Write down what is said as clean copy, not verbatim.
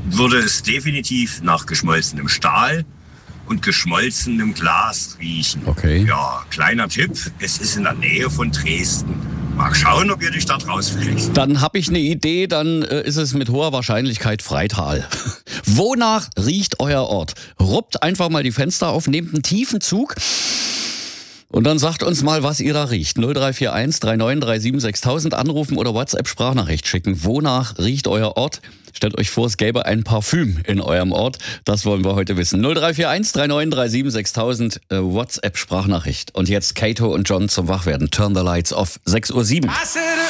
würde es definitiv nach geschmolzenem Stahl und geschmolzenem Glas riechen. Okay. Ja, kleiner Tipp, es ist in der Nähe von Dresden. Mal schauen, ob ihr dich dort rauskriegt. Dann habe ich eine Idee, dann ist es mit hoher Wahrscheinlichkeit Freital. Wonach riecht euer Ort? Ruppt einfach mal die Fenster auf, nehmt einen tiefen Zug und dann sagt uns mal, was ihr da riecht. 0341 3937 6000 anrufen oder WhatsApp-Sprachnachricht schicken. Wonach riecht euer Ort? Stellt euch vor, es gäbe ein Parfüm in eurem Ort. Das wollen wir heute wissen. 0341 3937 6000 WhatsApp-Sprachnachricht. Und jetzt Kato und John zum Wachwerden. Turn the lights off. 6:07 Uhr.